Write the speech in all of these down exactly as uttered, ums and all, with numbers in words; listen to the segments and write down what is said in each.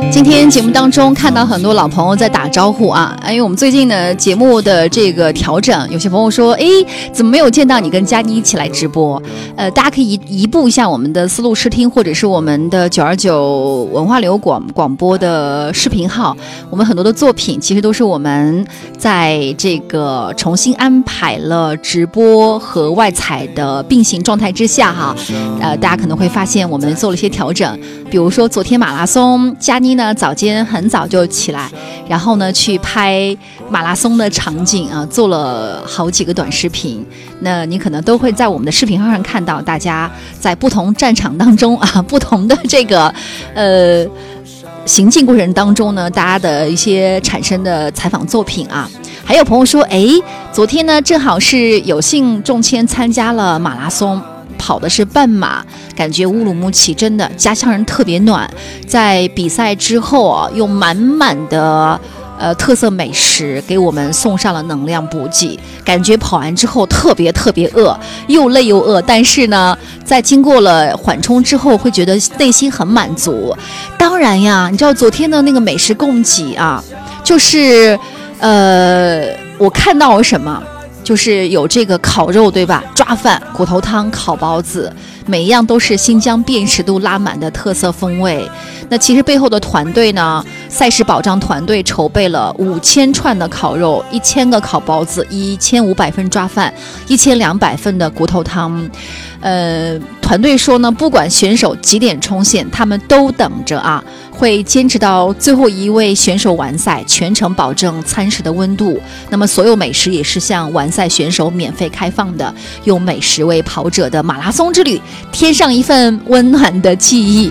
今天节目当中看到很多老朋友在打招呼啊，因为我们最近呢节目的这个调整，有些朋友说，哎，怎么没有见到你跟佳妮一起来直播？呃，大家可以移步一下我们的思路视听，或者是我们的九二九文化流广广播的视频号，我们很多的作品其实都是我们在这个重新安排了直播和外采的并行状态之下哈，呃，大家可能会发现我们做了一些调整，比如说昨天马拉松，佳妮呢早间很早就起来，然后呢去拍马拉松的场景啊，做了好几个短视频。那你可能都会在我们的视频号上看到，大家在不同战场当中啊，不同的这个呃行进过程当中呢，大家的一些产生的采访作品啊。还有朋友说，哎，昨天呢正好是有幸中签参加了马拉松。跑的是半马，感觉乌鲁木齐真的家乡人特别暖，在比赛之后啊，用满满的呃特色美食给我们送上了能量补给，感觉跑完之后特别特别饿，又累又饿，但是呢在经过了缓冲之后会觉得内心很满足。当然呀，你知道昨天的那个美食供给啊，就是呃我看到了什么，就是有这个烤肉对吧，抓饭、骨头汤、烤包子，每一样都是新疆辨识度拉满的特色风味。那其实背后的团队呢，赛事保障团队筹备了五千串的烤肉，一千个烤包子，一千五百份抓饭，一千两百份的骨头汤。呃，团队说呢，不管选手几点冲线，他们都等着啊，会坚持到最后一位选手完赛，全程保证餐食的温度。那么所有美食也是向完赛选手免费开放的，用美食为跑者的马拉松之旅添上一份温暖的记忆。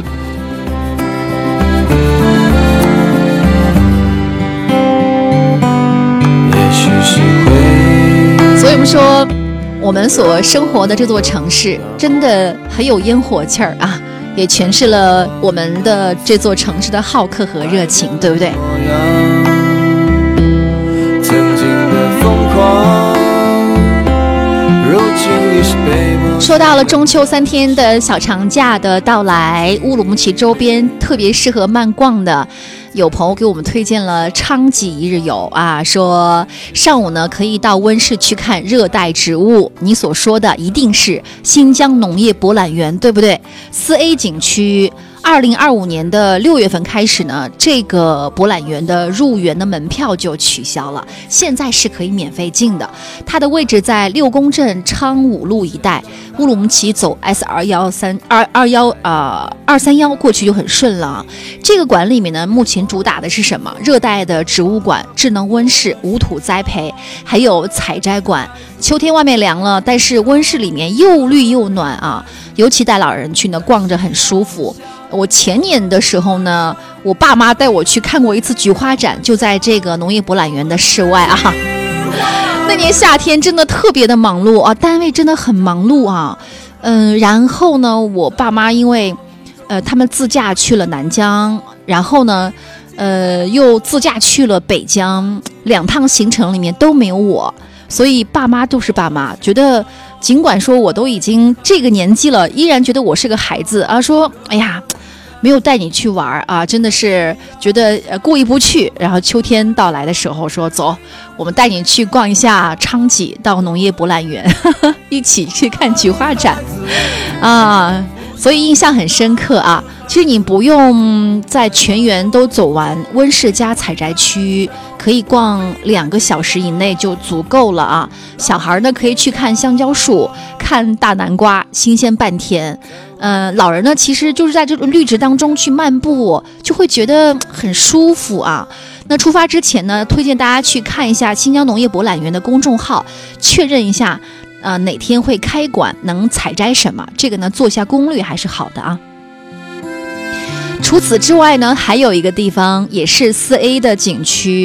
所以我们说，我们所生活的这座城市真的很有烟火气儿啊，也诠释了我们的这座城市的好客和热情，对不对？曾经的疯狂，如今已是被我。说到了中秋三天的小长假的到来，乌鲁木齐周边特别适合慢逛的，有朋友给我们推荐了昌吉一日游啊，说上午呢可以到温室去看热带植物，你所说的一定是新疆农业博览园，对不对？四 A 景区二零二五年的六月份开始呢，这个博览园的入园的门票就取消了，现在是可以免费进的。它的位置在六公镇昌武路一带，乌鲁木齐走 S 二幺三二二幺啊二三幺过去就很顺了。这个馆里面呢，目前主打的是什么？热带的植物馆、智能温室、无土栽培，还有采摘馆。秋天外面凉了，但是温室里面又绿又暖啊，尤其带老人去呢，逛着很舒服。我前年的时候呢，我爸妈带我去看过一次菊花展，就在这个农业博览园的室外啊。那年夏天真的特别的忙碌啊，单位真的很忙碌啊。嗯，然后呢，我爸妈因为呃他们自驾去了南疆，然后呢呃又自驾去了北疆，两趟行程里面都没有我，所以爸妈都是爸妈，觉得尽管说我都已经这个年纪了，依然觉得我是个孩子啊，说哎呀没有带你去玩啊，真的是觉得呃过意不去。然后秋天到来的时候说，走，我们带你去逛一下昌吉，到农业博览园呵呵一起去看菊花展啊，所以印象很深刻啊。其实你不用在全园都走完，温室加采摘区可以逛两个小时以内就足够了啊。小孩呢可以去看香蕉树，看大南瓜，新鲜半天。呃，老人呢其实就是在这种绿植当中去漫步，就会觉得很舒服啊。那出发之前呢，推荐大家去看一下新疆农业博览园的公众号，确认一下呃哪天会开馆，能采摘什么，这个呢做一下攻略还是好的啊。除此之外呢，还有一个地方也是 四 A 的景区，